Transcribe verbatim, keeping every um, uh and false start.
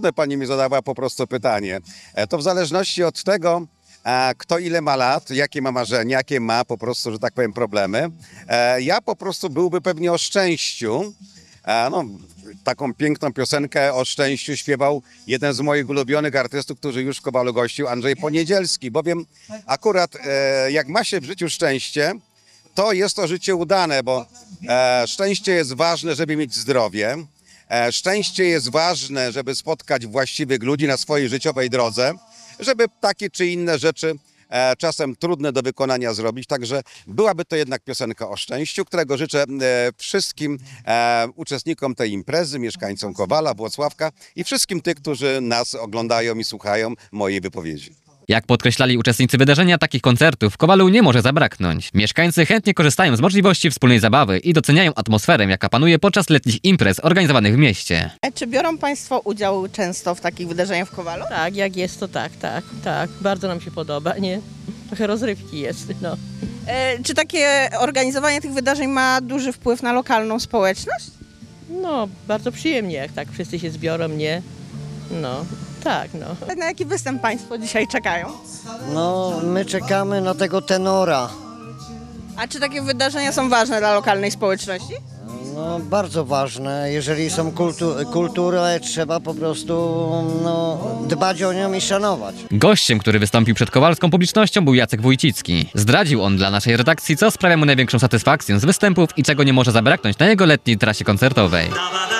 trudne pani mi zadała po prostu pytanie. E, To w zależności od tego, e, kto ile ma lat, jakie ma marzenia, jakie ma po prostu, że tak powiem, problemy. E, Ja po prostu byłby pewnie o szczęściu. E, No, taką piękną piosenkę o szczęściu śpiewał jeden z moich ulubionych artystów, który już w Kowalu gościł, Andrzej Poniedzielski. Bowiem akurat e, jak ma się w życiu szczęście, to jest to życie udane, bo e, szczęście jest ważne, żeby mieć zdrowie. E, szczęście jest ważne, żeby spotkać właściwych ludzi na swojej życiowej drodze, żeby takie czy inne rzeczy e, czasem trudne do wykonania zrobić. Także byłaby to jednak piosenka o szczęściu, którego życzę e, wszystkim e, uczestnikom tej imprezy, mieszkańcom Kowala, Włocławka i wszystkim tych, którzy nas oglądają i słuchają mojej wypowiedzi. Jak podkreślali uczestnicy wydarzenia, takich koncertów w Kowalu nie może zabraknąć. Mieszkańcy chętnie korzystają z możliwości wspólnej zabawy i doceniają atmosferę, jaka panuje podczas letnich imprez organizowanych w mieście. E, Czy biorą Państwo udział często w takich wydarzeniach w Kowalu? Tak, jak jest, to tak, tak, tak. Bardzo nam się podoba, nie? Trochę rozrywki jest, no. E, Czy takie organizowanie tych wydarzeń ma duży wpływ na lokalną społeczność? No, bardzo przyjemnie, jak tak wszyscy się zbiorą, nie? No, tak, no. Na jaki występ Państwo dzisiaj czekają? No, my czekamy na tego tenora. A czy takie wydarzenia są ważne dla lokalnej społeczności? No, bardzo ważne. Jeżeli są kultu kulturę, trzeba po prostu no, dbać o nią i szanować. Gościem, który wystąpił przed kowalską publicznością, był Jacek Wójcicki. Zdradził on dla naszej redakcji, co sprawia mu największą satysfakcję z występów i czego nie może zabraknąć na jego letniej trasie koncertowej.